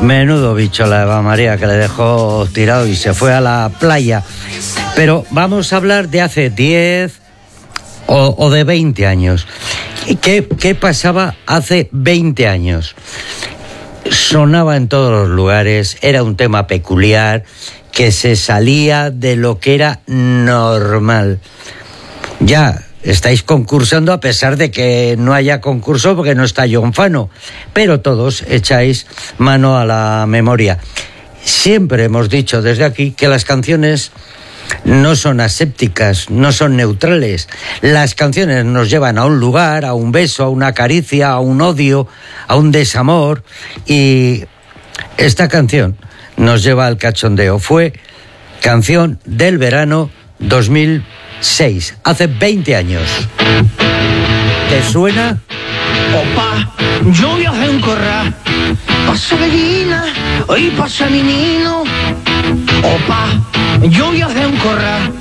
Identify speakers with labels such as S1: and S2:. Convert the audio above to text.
S1: Menudo bicho la Eva María, que le dejó tirado y se fue a la playa. Pero vamos a hablar de hace 10 o de 20 años. ¿Qué pasaba hace 20 años? Sonaba en todos los lugares, era un tema peculiar que se salía de lo que era normal. Ya estáis concursando a pesar de que no haya concurso porque no está John Fano, pero todos echáis mano a la memoria. Siempre hemos dicho desde aquí que las canciones no son asépticas, no son neutrales. Las canciones nos llevan a un lugar, a un beso, a una caricia, a un odio, a un desamor, y esta canción nos lleva al cachondeo. Fue canción del verano 2006, hace 20 años. ¿Te suena?
S2: Opa, yo viajé en corral, pasa gallina, hoy pasa mi nino. Opa, yo viajé en corral,